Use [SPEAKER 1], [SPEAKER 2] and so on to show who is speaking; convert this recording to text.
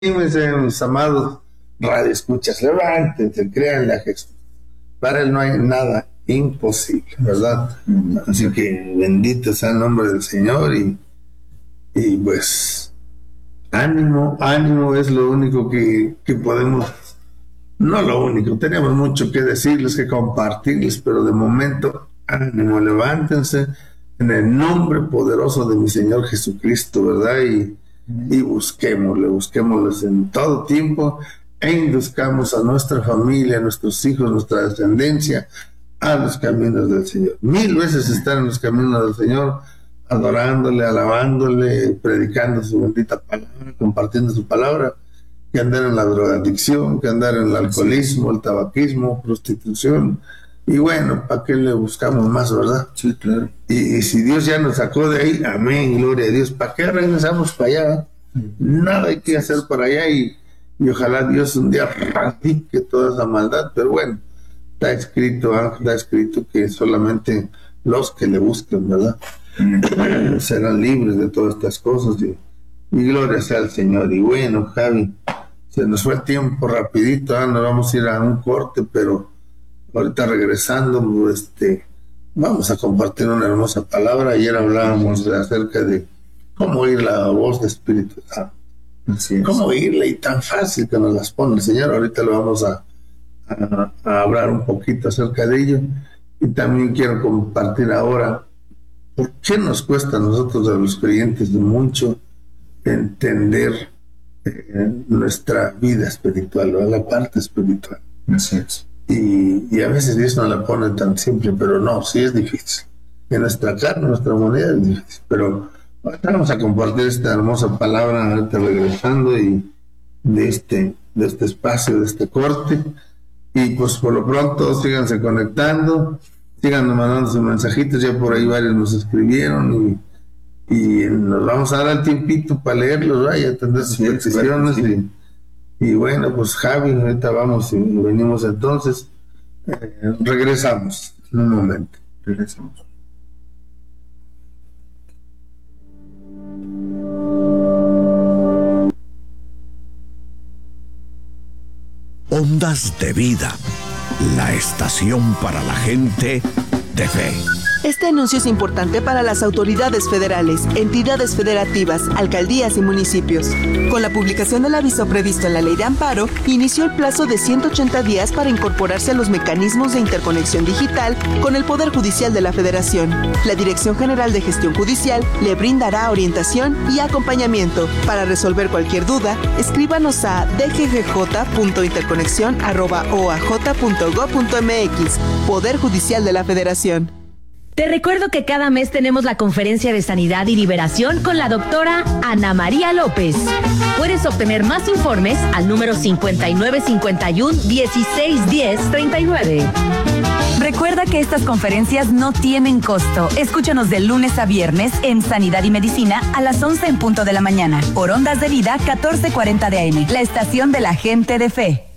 [SPEAKER 1] mis amados radioescuchas, levántense, créanle a Jesús. Para Él no hay nada imposible, ¿verdad? Así que bendito sea el nombre del Señor y pues ánimo es lo único que podemos, no lo único, tenemos mucho que decirles, que compartirles, pero de momento, ánimo, levántense en el nombre poderoso de mi Señor Jesucristo, ¿verdad? Y busquémosle en todo tiempo e induzcamos a nuestra familia, a nuestros hijos, a nuestra descendencia a los caminos del Señor. 1000 veces estar en los caminos del Señor, adorándole, alabándole, predicando su bendita palabra, compartiendo su palabra, que andar en la drogadicción, que andar en el alcoholismo, el tabaquismo, prostitución. Y bueno, ¿para qué le buscamos más, verdad?
[SPEAKER 2] Sí, claro.
[SPEAKER 1] Y si Dios ya nos sacó de ahí, amén, gloria a Dios, ¿para qué regresamos para allá? Nada hay que hacer para allá y ojalá Dios un día radique toda esa maldad, pero bueno, está escrito que solamente los que le busquen, ¿verdad? Serán libres de todas estas cosas y gloria sea al Señor. Y bueno, Javi, se nos fue el tiempo rapidito, nos vamos a ir a un corte, pero ahorita regresando, vamos a compartir una hermosa palabra. Ayer hablábamos acerca de cómo oír la voz de Espíritu Santo. Cómo oírla, y tan fácil que nos las pone el Señor. Ahorita lo vamos a hablar un poquito acerca de ello. Y también quiero compartir ahora por qué nos cuesta a nosotros, a los creyentes, mucho entender nuestra vida espiritual, ¿no? La parte espiritual.
[SPEAKER 2] Así es.
[SPEAKER 1] Y a veces Dios no la pone tan simple, pero no, sí es difícil. En nuestra carne, nuestra moneda es difícil, pero ahorita vamos a compartir esta hermosa palabra, ahorita regresando y de este espacio, de este corte. Y pues por lo pronto síganse conectando, sigan mandando sus mensajitos, ya por ahí varios nos escribieron y nos vamos a dar el tiempito para leerlos, ¿verdad? Y atender sus peticiones. Y bueno, pues Javi, ahorita vamos y venimos entonces. Regresamos en un momento.
[SPEAKER 2] Regresamos.
[SPEAKER 3] Ondas de Vida, la estación para la gente de fe.
[SPEAKER 4] Este anuncio es importante para las autoridades federales, entidades federativas, alcaldías y municipios. Con la publicación del aviso previsto en la Ley de Amparo, inició el plazo de 180 días para incorporarse a los mecanismos de interconexión digital con el Poder Judicial de la Federación. La Dirección General de Gestión Judicial le brindará orientación y acompañamiento. Para resolver cualquier duda, escríbanos a dggj.interconexión@oaj.gov.mx. Poder Judicial de la Federación.
[SPEAKER 5] Te recuerdo que cada mes tenemos la conferencia de sanidad y liberación con la doctora Ana María López. Puedes obtener más informes al número 5951-1610-39.
[SPEAKER 6] Recuerda que estas conferencias no tienen costo. Escúchanos de lunes a viernes en Sanidad y Medicina a las 11 en punto de la mañana. Por Ondas de Vida 1440 de AM, la estación de la gente de fe.